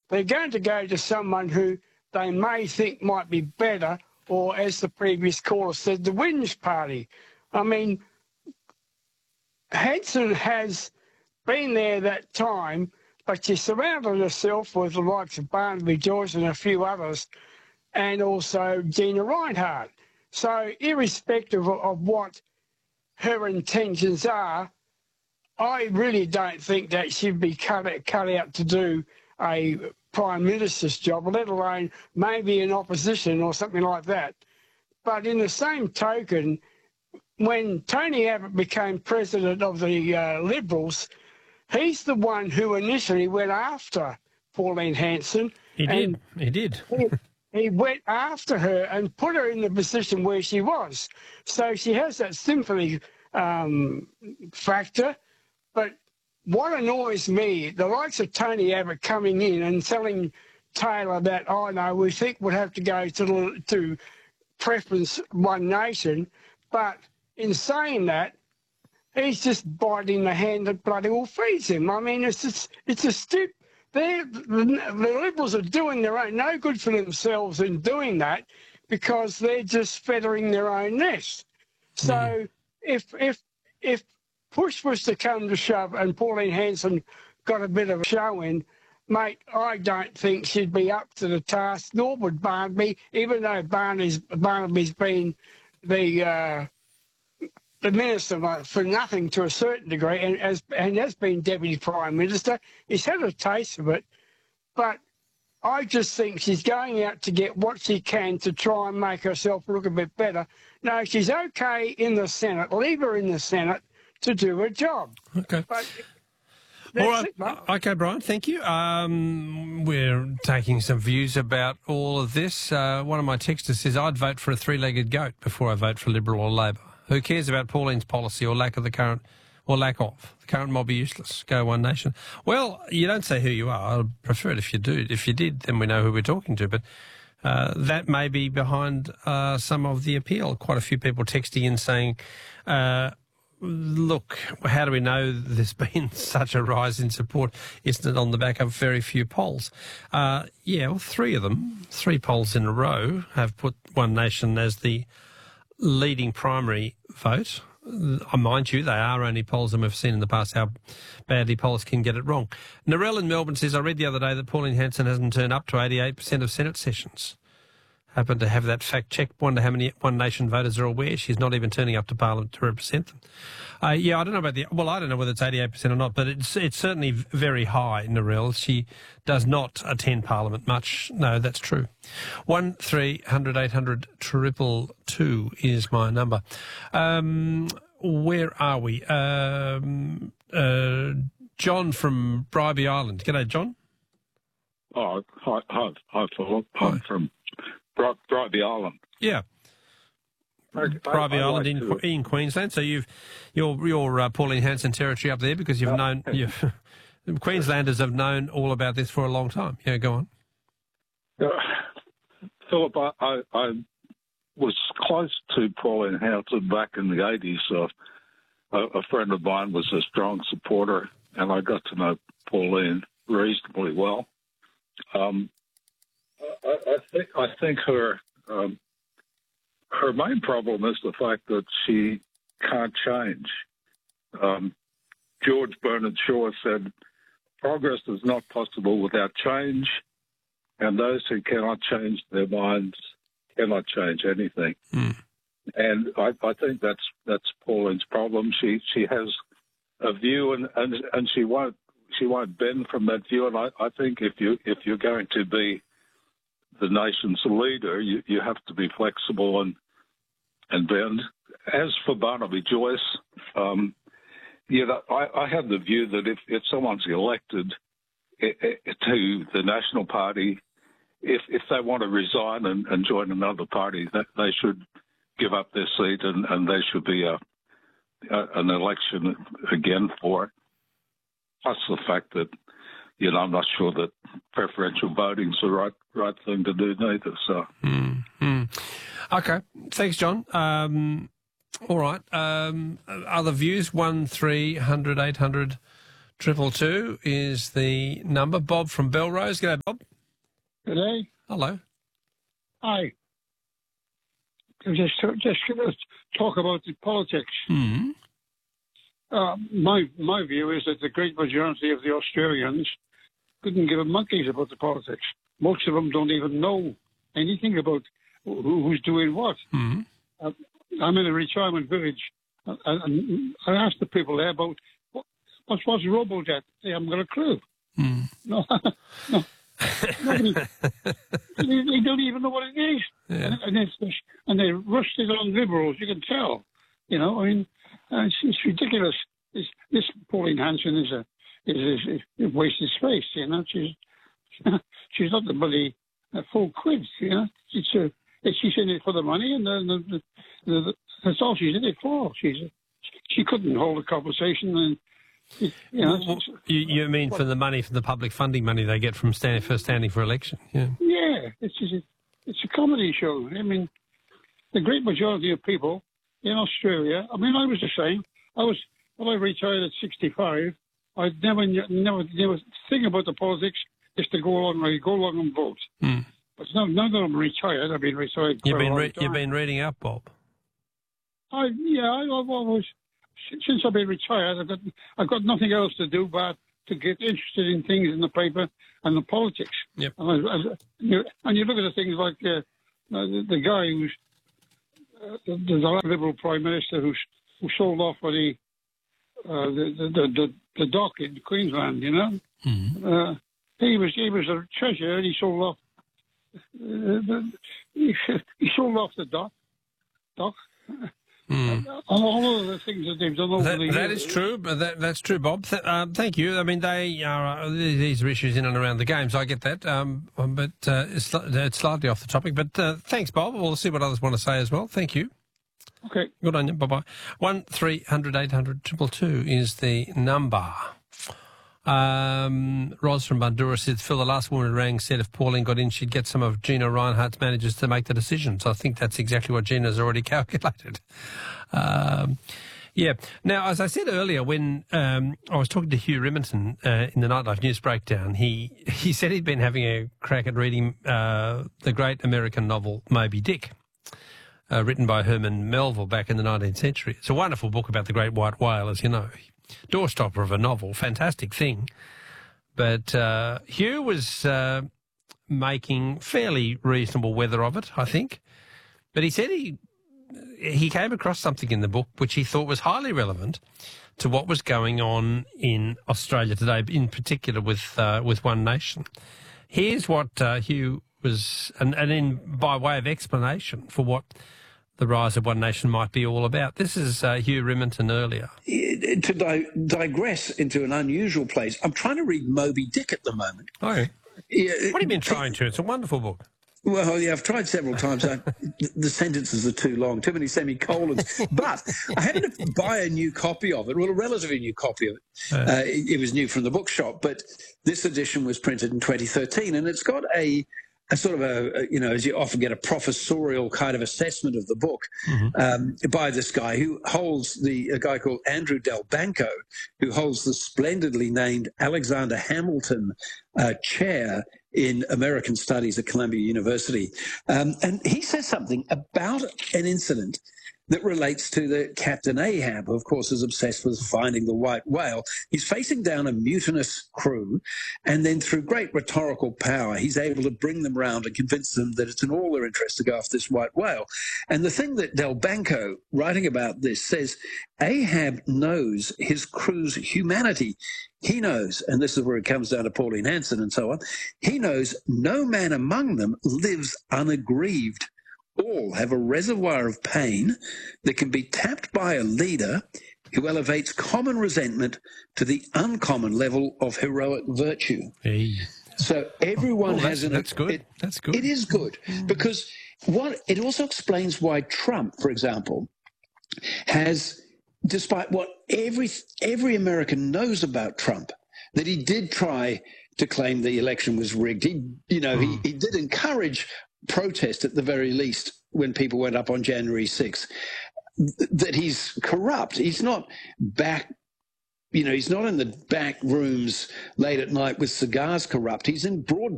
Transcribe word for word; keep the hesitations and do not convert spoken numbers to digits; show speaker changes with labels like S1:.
S1: they're going to go to someone who they may think might be better, or, as the previous caller said, the Whinge Party. I mean, Hanson has been there that time, but she surrounded herself with the likes of Barnaby Joyce and a few others, and also Gina Reinhardt. So irrespective of, of what her intentions are, I really don't think that she'd be cut, cut out to do a Prime Minister's job, let alone maybe in opposition or something like that. But in the same token, when Tony Abbott became president of the uh, Liberals, he's the one who initially went after Pauline Hanson.
S2: He did, he did.
S1: he, he went after her and put her in the position where she was. So she has that sympathy um, factor. But what annoys me, the likes of Tony Abbott coming in and telling Taylor that, oh no, we think we'll have to go to, to preference One Nation, but in saying that, he's just biting the hand that bloody well feeds him. I mean, it's just, it's a stupid. The, the Liberals are doing their own, no good for themselves in doing that, because they're just feathering their own nest. So mm. if if if push was to come to shove and Pauline Hanson got a bit of a show in, mate, I don't think she'd be up to the task, nor would Barnaby, even though Barnaby's, Barnaby's been the uh, the minister for nothing to a certain degree, and has, and has been Deputy Prime Minister. He's had a taste of it, but I just think she's going out to get what she can to try and make herself look a bit better. No, she's okay in the Senate. Leave her in the Senate to do her job.
S2: Okay.
S1: But
S2: all right. It, okay, Brian, thank you. Um, we're taking some views about all of this. Uh, one of my texters says, I'd vote for a three-legged goat before I vote for Liberal or Labor. Who cares about Pauline's policy or lack of the current, or lack of? The current mob be useless. Go One Nation. Well, you don't say who you are. I'd prefer it if you do. If you did, then we know who we're talking to. But uh, that may be behind uh, some of the appeal. Quite a few people texting in saying, uh, look, how do we know there's been such a rise in support? Isn't it on the back of very few polls? Uh, yeah, well, three of them, three polls in a row, have put One Nation as the leading primary vote. Uh, mind you, they are only polls, and we've seen in the past how badly polls can get it wrong. Narelle in Melbourne says, I read the other day that Pauline Hanson hasn't turned up to eighty-eight percent of Senate sessions. Happen to have that fact checked. Wonder how many One Nation voters are aware she's not even turning up to Parliament to represent them. Uh, yeah, I don't know about the... Well, I don't know whether it's eighty-eight percent or not, but it's it's certainly very high, Narelle. She does not attend Parliament much. No, that's true. one three hundred eight hundred triple two is my number. Um, where are we? Um, uh, John from Bribie Island. G'day, John.
S3: Oh, hi, hi, hi, Philip. I'm from Bribie Island.
S2: Yeah. Bribie Island like in, in Queensland. So you've you're you're uh, Pauline Hanson territory up there because you've uh, known you've, Queenslanders have known all about this for a long time. Yeah, go on.
S3: Uh, Philip, I, I, I was close to Pauline Hanson back in the eighties. Uh, a, a friend of mine was a strong supporter, and I got to know Pauline reasonably well. Um, I, I think I think her. Um, Her main problem is the fact that she can't change. Um, George Bernard Shaw said, progress is not possible without change, and those who cannot change their minds cannot change anything. Mm. And I, I think that's that's Pauline's problem. She she has a view, and, and, and she won't she won't bend from that view. And I, I think if you if you're going to be the nation's leader, you, you have to be flexible and and bend. As for Barnaby Joyce, um, you know, I, I have the view that if, if someone's elected to the National Party, if if they want to resign and, and join another party, that they should give up their seat, and, and there should be a, a an election again for it. Plus the fact that, you know, I'm not sure that preferential voting's the right right thing to do neither. So,
S2: mm-hmm. Okay, thanks, John. Um, all right. Um, other views? One three hundred eight hundred Triple two is the number. Bob from Belrose. G'day, Bob.
S4: G'day.
S2: Hello.
S4: Hi. Just just talk about the politics.
S2: Mm.
S4: Uh, my my view is that the great majority of the Australians couldn't give a monkeys about the politics. Most of them don't even know anything about who, who's doing what.
S2: Mm.
S4: Uh, I'm in a retirement village, and I, I asked the people there about what, what's what's Robodebt. They haven't got a clue.
S2: Mm.
S4: No, no. Nobody, they, they don't even know what it is.
S2: Yeah.
S4: And, and, it's, and they rushed it on Liberals, you can tell. You know, I mean, uh, it's, it's ridiculous. This, this Pauline Hanson is a is, is, is a wasted space, you know. She's she's not the bloody uh, full quid, you know. It's a, it's, she's in it for the money, and the, the, the, the, that's all she's in it for. She's She couldn't hold a conversation and You, know,
S2: well, you, you mean for the money, for the public funding money they get from standing for standing for election? Yeah,
S4: yeah. It's just a, it's a comedy show. I mean, the great majority of people in Australia. I mean, I was the same. I was when I retired at sixty-five. I'd never, never, never think about the politics. Just to go along, I go along and vote.
S2: Mm.
S4: But now, now that I'm retired, I've been retired.
S2: You've been
S4: re-
S2: you've been reading up, Bob.
S4: I yeah, I, I've always. Since I've been retired, I've got I've got nothing else to do but to get interested in things in the paper and the politics.
S2: Yep.
S4: And, I, I, you, and you look at the things like uh, the, the guy who's uh, the, the Liberal Prime Minister who's, who sold off for the, uh, the, the the the dock in Queensland. You know,
S2: mm-hmm.
S4: uh, he was he was a treasurer and he sold off uh, the, he, he sold off the dock dock.
S2: Mm.
S4: All of the things that they've done over
S2: that,
S4: the years.
S2: That is true, but that, that's true, Bob. Th- uh, thank you. I mean, they are uh, these are issues in and around the games. I get that, um, but uh, it's, it's slightly off the topic. But uh, thanks, Bob. We'll see what others want to say as well. Thank you.
S4: Okay.
S2: Good on you. Bye bye. One three hundred eight hundred triple two is the number. Um, Ros from Bundoora said, Phil, the last woman who rang said if Pauline got in, she'd get some of Gina Reinhardt's managers to make the decisions. I think that's exactly what Gina's already calculated. Um, yeah. Now, as I said earlier, when um, I was talking to Hugh Riminton uh, in the Nightlife News Breakdown, he, he said he'd been having a crack at reading uh, the great American novel Moby Dick, uh, written by Herman Melville back in the nineteenth century. It's a wonderful book about the great white whale, as you know. Doorstopper of a novel, fantastic thing. But uh, Hugh was uh, making fairly reasonable weather of it, I think. But he said he he came across something in the book which he thought was highly relevant to what was going on in Australia today, in particular with uh, with One Nation. Here's what uh, Hugh was, and, and in by way of explanation for what the rise of One Nation might be all about. This is uh, Hugh Riminton earlier.
S5: To di- digress into an unusual place, I'm trying to read Moby Dick at the moment.
S2: Oh, yeah.
S5: Yeah,
S2: what have you been trying to? It's a wonderful book.
S5: Well, yeah, I've tried several times. I, the sentences are too long, too many semicolons. But I happened to buy a new copy of it, well, a relatively new copy of it. Uh, uh, it, it was new from the bookshop, but this edition was printed in twenty thirteen, and it's got a... a sort of a, you know, as you often get, a professorial kind of assessment of the book mm-hmm. um, by this guy who holds the, a guy called Andrew Delbanco, who holds the splendidly named Alexander Hamilton uh, Chair in American Studies at Columbia University. Um, and he says something about an incident that relates to the Captain Ahab, who, of course, is obsessed with finding the white whale. He's facing down a mutinous crew, and then through great rhetorical power, he's able to bring them round and convince them that it's in all their interest to go after this white whale. And the thing that Delbanco, writing about this, says, Ahab knows his crew's humanity. He knows, and this is where it comes down to Pauline Hanson and so on, he knows no man among them lives unaggrieved. All have a reservoir of pain that can be tapped by a leader who elevates common resentment to the uncommon level of heroic virtue.
S2: Hey.
S5: So everyone
S2: oh,
S5: has
S2: an... That's good.
S5: It,
S2: that's good.
S5: It is good because what it also explains why Trump, for example, has, despite what every every American knows about Trump, that he did try to claim the election was rigged. He, you know, mm. he, he did encourage protest at the very least when people went up on January sixth, that he's corrupt. He's not back you know, he's not in the back rooms late at night with cigars corrupt. He's in broad